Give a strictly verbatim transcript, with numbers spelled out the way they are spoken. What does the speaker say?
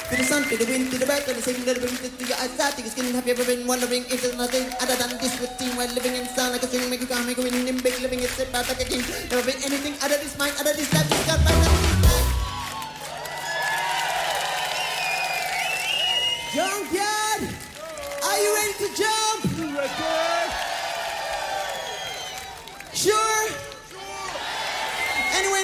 To the sun, to the wind, to the bird, to the signal, to the wind, to your eyesight, to your skin. Have you ever been wondering if there's nothing other than this routine while living in sound like a string, make you calm, make you win, in big, living it, sit back like a king. Never been anything other this mind, other this life, just got by nothing. Junkyard, are you ready to jump?